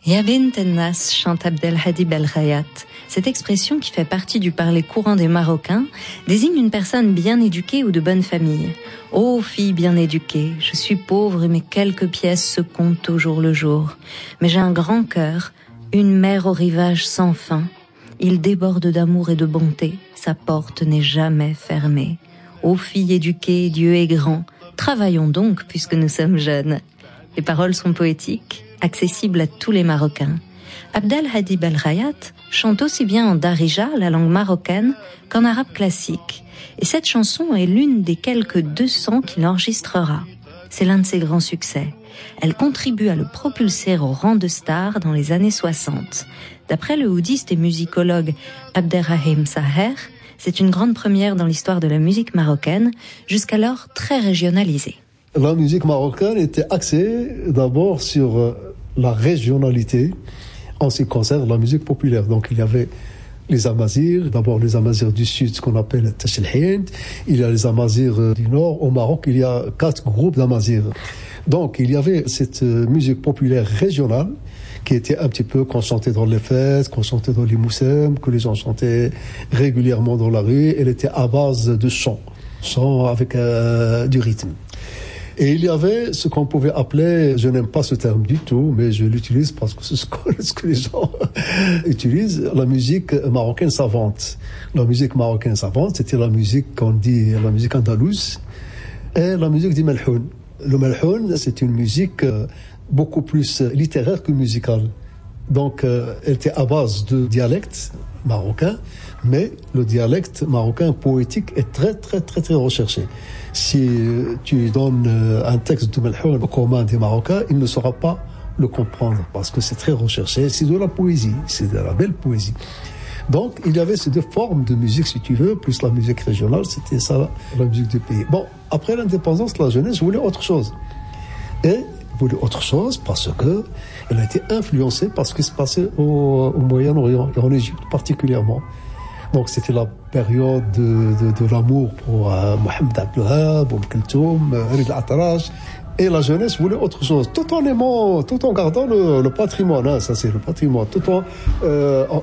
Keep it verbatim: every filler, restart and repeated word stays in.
Ya bint en-nas, chante Abdelhadi Belghayat. Cette expression, qui fait partie du parler courant des Marocains, désigne une personne bien éduquée ou de bonne famille. Ô fille bien éduquée, je suis pauvre et mes quelques pièces se comptent au jour le jour. Mais j'ai un grand cœur, une mer au rivage sans fin. Il déborde d'amour et de bonté, sa porte n'est jamais fermée. Ô fille éduquée, Dieu est grand, travaillons donc puisque nous sommes jeunes. Les paroles sont poétiques, accessibles à tous les Marocains. Abdelhadi Belghayat chante aussi bien en darija, la langue marocaine, qu'en arabe classique. Et cette chanson est l'une des quelques deux cents qu'il enregistrera. C'est l'un de ses grands succès. Elle contribue à le propulser au rang de star dans les années soixante. D'après le oudiste et musicologue Abderrahim Saher, c'est une grande première dans l'histoire de la musique marocaine, jusqu'alors très régionalisée. La musique marocaine était axée d'abord sur la régionalité en ce qui concerne la musique populaire. Donc il y avait les Amazirs, d'abord les Amazirs du Sud, ce qu'on appelle Tash el-Hind. Il y a les Amazirs du Nord. Au Maroc, il y a quatre groupes d'Amazirs. Donc il y avait cette musique populaire régionale qui était un petit peu, qu'on chantait dans les fêtes, qu'on chantait dans les moussem, que les gens chantaient régulièrement dans la rue. Elle était à base de chant, chant avec euh, du rythme. Et il y avait ce qu'on pouvait appeler, je n'aime pas ce terme du tout, mais je l'utilise parce que c'est ce que les gens utilisent, la musique marocaine savante. La musique marocaine savante, c'était la musique qu'on dit, la musique andalouse, et la musique du melhoun. Le melhoun, c'est une musique beaucoup plus littéraire que musicale. Donc, elle était à base de dialecte marocain, mais le dialecte marocain poétique est très, très, très, très recherché. Si tu donnes un texte de Melhoun au commun des Marocains, il ne saura pas le comprendre parce que c'est très recherché. C'est de la poésie, c'est de la belle poésie. Donc, il y avait ces deux formes de musique, si tu veux, plus la musique régionale, c'était ça, la musique du pays. Bon, après l'indépendance, la jeunesse voulait autre chose. Et voulait autre chose parce que elle a été influencée par ce qui se passait au, au Moyen-Orient et en Égypte particulièrement. Donc c'était la période de, de, de l'amour pour euh, Mohamed Abdelwahab, Oum Kulthum, Rida Al-Atrash. Et la jeunesse voulait autre chose, tout en aimant, tout en gardant le, le patrimoine, hein, ça c'est le patrimoine, tout en, euh, en